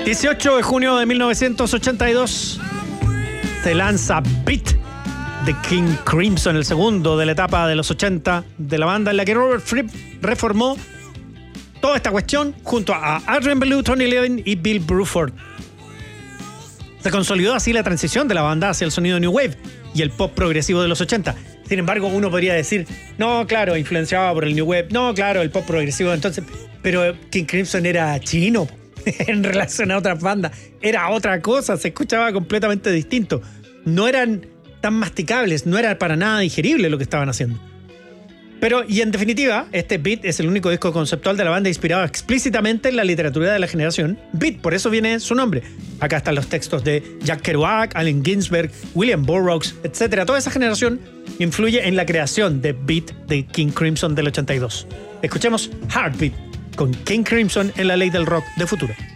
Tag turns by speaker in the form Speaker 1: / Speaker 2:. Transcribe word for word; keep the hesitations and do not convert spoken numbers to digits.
Speaker 1: dieciocho de junio de mil novecientos ochenta y dos se lanza Beat de King Crimson, el segundo de la etapa de los ochenta de la banda, en la que Robert Fripp reformó toda esta cuestión junto a Adrian Belew, Tony Levin y Bill Bruford. Se consolidó así la transición de la banda hacia el sonido New Wave y el pop progresivo de los ochenta. Sin embargo, uno podría decir, no, claro, influenciado por el New Wave, no, claro, el pop progresivo, entonces, pero King Crimson era chino en relación a otras bandas, era otra cosa, se escuchaba completamente distinto. No eran tan masticables, no era para nada digerible lo que estaban haciendo. Pero, y en definitiva, este Beat es el único disco conceptual de la banda inspirado explícitamente en la literatura de la generación Beat, por eso viene su nombre. Acá están los textos de Jack Kerouac, Allen Ginsberg, William Burroughs, etcétera. Toda esa generación influye en la creación de Beat de King Crimson del ochenta y dos. Escuchemos Heartbeat con King Crimson en la ley del rock de Futura.